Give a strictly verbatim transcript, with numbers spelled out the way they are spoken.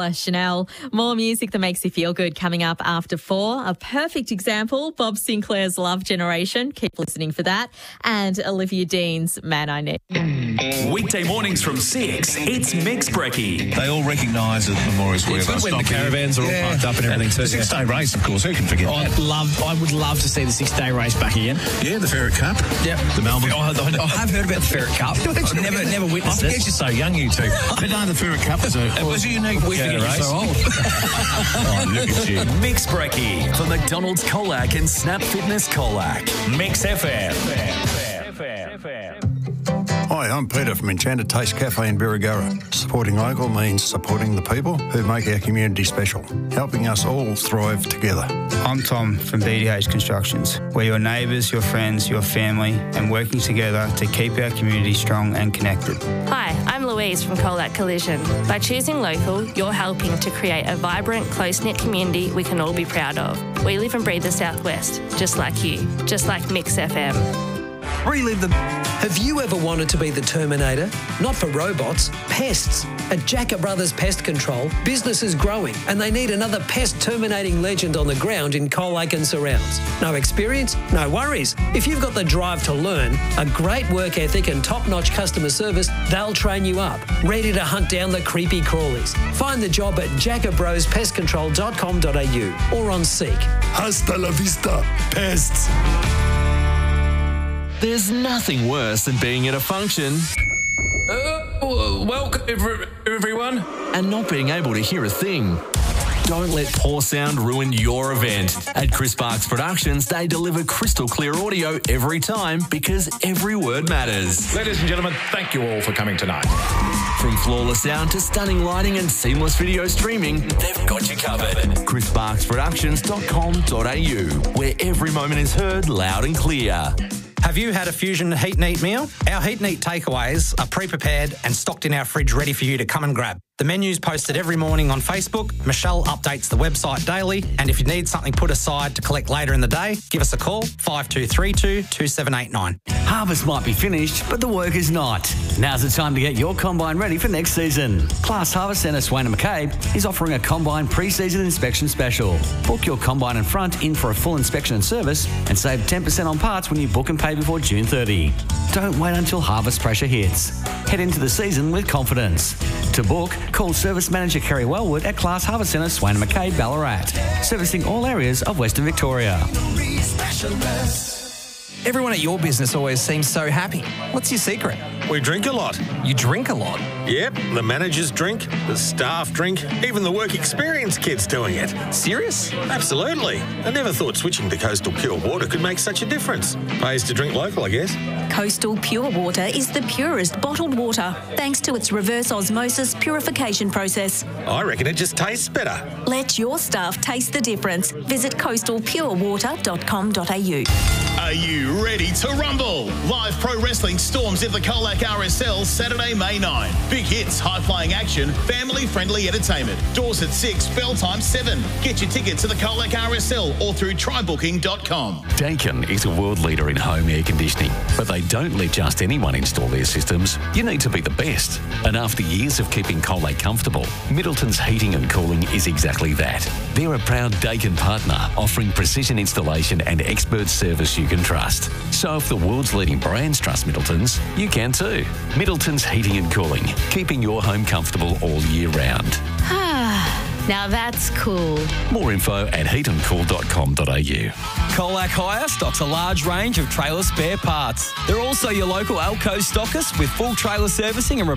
Carla Chanel. More music that makes you feel good coming up after four. A perfect example, Bob Sinclair's Love Generation. Keep listening for that. And Olivia Dean's Man I Need. Weekday mornings from six, it's Mix Brekkie. They all recognise that Memorial Square It's bus good when the stop caravans are all yeah. parked up and everything too. The six-day race, of course, who can forget I'd that? love, I would love to see the six-day race back again. Yeah, the Ferret Cup. Yep. The Melbourne. I, I, I have heard about the Ferret Cup. I've never, never witnessed I it. forget you're so young, you two. But no, the Ferret Cup is a, it was a unique We uh, forget race. you're so old. Oh, look at you. Mix Brekkie for McDonald's Colac and Snap Fitness Colac. Mix F M. Hi, I'm Peter from Enchanted Taste Cafe in Birregurra. Supporting local means supporting the people who make our community special, helping us all thrive together. I'm Tom from B D H Constructions. We're your neighbours, your friends, your family, and working together to keep our community strong and connected. Hi, I'm Louise from Colac Collision. By choosing local, you're helping to create a vibrant, close-knit community we can all be proud of. We live and breathe the Southwest, just like you, just like Mix F M. Relive the... Have you ever wanted to be the Terminator? Not for robots, pests. At Jacker Brothers Pest Control, business is growing and they need another pest terminating legend on the ground in Colac and surrounds. No experience? No worries. If you've got the drive to learn, a great work ethic and top-notch customer service, they'll train you up, ready to hunt down the creepy crawlies. Find the job at jacker bros pest control dot com dot a u or on Seek. Hasta la vista, pests. There's nothing worse than being at a function Uh, welcome, everyone. and not being able to hear a thing. Don't let poor sound ruin your event. At Chris Parks Productions, they deliver crystal clear audio every time because every word matters. Ladies and gentlemen, thank you all for coming tonight. From flawless sound to stunning lighting and seamless video streaming, they've got you covered. chris parks productions dot com dot a u, where every moment is heard loud and clear. Have you had a Fusion Heat and Eat meal? Our Heat and Eat takeaways are pre-prepared and stocked in our fridge ready for you to come and grab. The menu's posted every morning on Facebook. Michelle updates the website daily. And if you need something put aside to collect later in the day, give us a call, five two three two, two seven eight nine. Harvest might be finished, but the work is not. Now's the time to get your combine ready for next season. Class Harvest Centre Swain and McCabe is offering a combine pre-season inspection special. Book your combine and front in for a full inspection and service and save ten percent on parts when you book and pay before June thirtieth. Don't wait until harvest pressure hits. Head into the season with confidence. To book, call Service Manager Kerry Wellwood at Class Harvest Centre Swain and McCabe, Ballarat, servicing all areas of Western Victoria. Everyone at your business always seems so happy. What's your secret? We drink a lot. You drink a lot? Yep, the managers drink, the staff drink, even the work experience kids doing it. Serious? Absolutely. I never thought switching to Coastal Pure Water could make such a difference. Pays to drink local, I guess. Coastal Pure Water is the purest bottled water, thanks to its reverse osmosis purification process. I reckon it just tastes better. Let your staff taste the difference. Visit coastal pure water dot com dot a u. Are you ready to rumble? Live pro wrestling storms at the Colac R S L Saturday, May ninth. Big hits, high-flying action, family-friendly entertainment. Doors at six, bell time seven. Get your tickets at the Colac R S L or through try booking dot com. Daikin is a world leader in home air conditioning, but they don't let just anyone install their systems. You need to be the best. And after years of keeping Colac comfortable, Middleton's Heating and Cooling is exactly that. They're a proud Daikin partner, offering precision installation and expert service you can trust. So if the world's leading brands trust Middleton's, you can too. Middleton's Heating and Cooling, keeping your home comfortable all year round. Now that's cool. More info at heat and cool dot com dot a u. Colac Hire stocks a large range of trailer spare parts. They're also your local Alco stockist with full trailer servicing and